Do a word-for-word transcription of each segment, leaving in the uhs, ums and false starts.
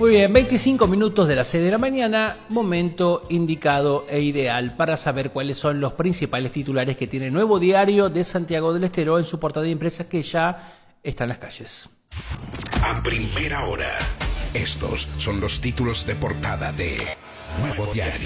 Muy bien, veinticinco minutos de las seis de la mañana, momento indicado e ideal para saber cuáles son los principales titulares que tiene el Nuevo Diario de Santiago del Estero en su portada de impresa que ya está en las calles. A primera hora, estos son los títulos de portada de Nuevo Diario.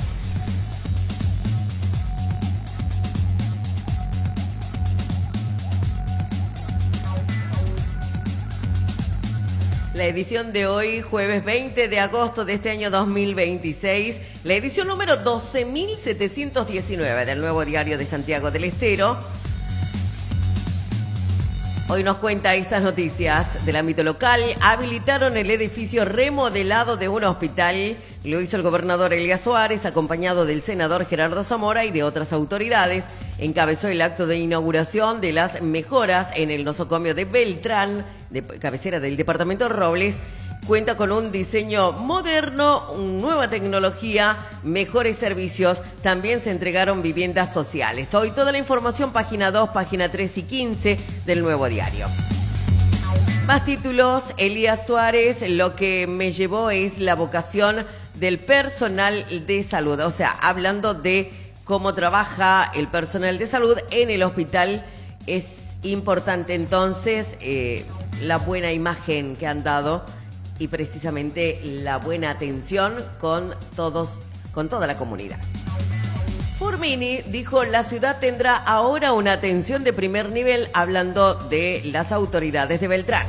La edición de hoy, jueves veinte de agosto de este año dos mil veintiséis, la edición número doce mil setecientos diecinueve del Nuevo Diario de Santiago del Estero. Hoy nos cuenta estas noticias del ámbito local. Habilitaron el edificio remodelado de un hospital. Lo hizo el gobernador Elías Suárez, acompañado del senador Gerardo Zamora y de otras autoridades. Encabezó el acto de inauguración de las mejoras en el nosocomio de Beltrán, de cabecera del departamento Robles. Cuenta con un diseño moderno, nueva tecnología, mejores servicios. También se entregaron viviendas sociales. Hoy toda la información, página dos, página tres y quince del Nuevo Diario. Más títulos, Elías Suárez, lo que me llevó es la vocación del personal de salud. O sea, hablando de cómo trabaja el personal de salud en el hospital, es importante entonces eh, la buena imagen que han dado y precisamente la buena atención con todos, con toda la comunidad. Furmini dijo, la ciudad tendrá ahora una atención de primer nivel, hablando de las autoridades de Beltrán.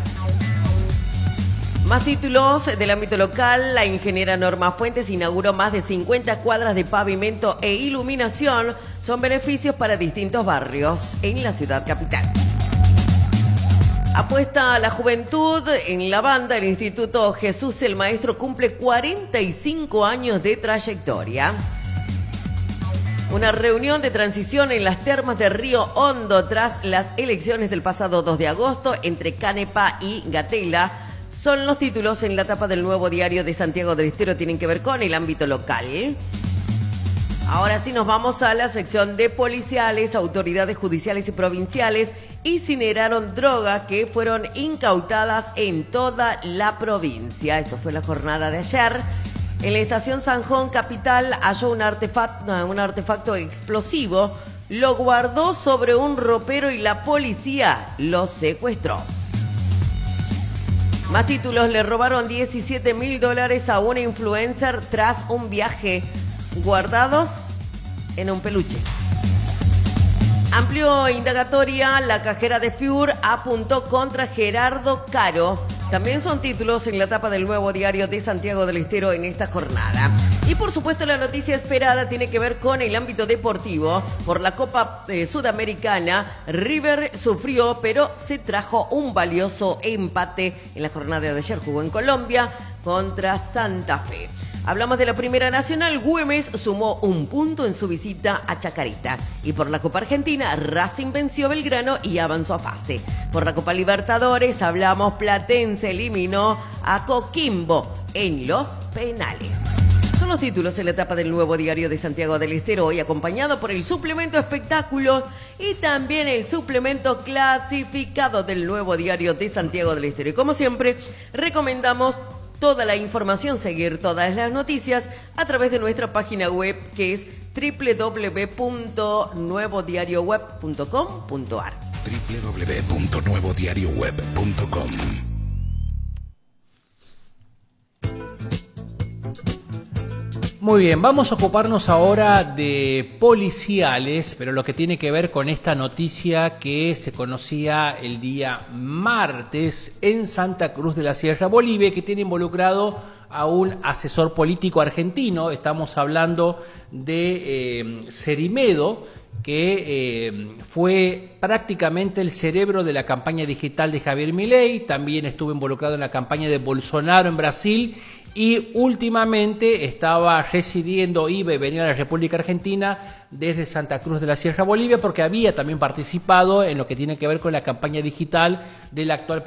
Más títulos del ámbito local, la ingeniera Norma Fuentes inauguró más de cincuenta cuadras de pavimento e iluminación. Son beneficios para distintos barrios en la ciudad capital. Apuesta a la juventud en la banda. El Instituto Jesús el Maestro cumple cuarenta y cinco años de trayectoria. Una reunión de transición en las termas de Río Hondo tras las elecciones del pasado dos de agosto entre Canepa y Gatela. Son los títulos en la tapa del Nuevo Diario de Santiago del Estero, tienen que ver con el ámbito local. Ahora sí nos vamos a la sección de policiales. Autoridades judiciales y provinciales incineraron droga que fueron incautadas en toda la provincia. Esto fue la jornada de ayer. En la estación Sanjón Capital halló un artefacto, un artefacto explosivo. Lo guardó sobre un ropero y la policía lo secuestró. Más títulos, le robaron diecisiete mil dólares a una influencer tras un viaje, guardados en un peluche. Amplió indagatoria, la cajera de Fiur apuntó contra Gerardo Caro. También son títulos en la tapa del Nuevo Diario de Santiago del Estero en esta jornada. Y por supuesto la noticia esperada tiene que ver con el ámbito deportivo. Por la Copa eh, Sudamericana, River sufrió, pero se trajo un valioso empate en la jornada de ayer. Jugó en Colombia contra Santa Fe. Hablamos de la Primera Nacional. Güemes sumó un punto en su visita a Chacarita. Y por la Copa Argentina, Racing venció a Belgrano y avanzó a fase. Por la Copa Libertadores, hablamos, Platense eliminó a Coquimbo en los penales. Son los títulos en la etapa del Nuevo Diario de Santiago del Estero, hoy acompañado por el suplemento espectáculo y también el suplemento clasificado del Nuevo Diario de Santiago del Estero. Y como siempre, recomendamos toda la información, seguir todas las noticias a través de nuestra página web, que es doble u doble u doble u punto nuevo diario web punto com punto a r. doble u doble u doble u punto nuevo diario web punto com. Muy bien, vamos a ocuparnos ahora de policiales, pero lo que tiene que ver con esta noticia que se conocía el día martes en Santa Cruz de la Sierra, Bolivia, que tiene involucrado a un asesor político argentino. Estamos hablando de eh, Cerimedo, que eh, fue prácticamente el cerebro de la campaña digital de Javier Milei. También estuvo involucrado en la campaña de Bolsonaro en Brasil y últimamente estaba residiendo, iba y venía a la República Argentina desde Santa Cruz de la Sierra, Bolivia, porque había también participado en lo que tiene que ver con la campaña digital del actual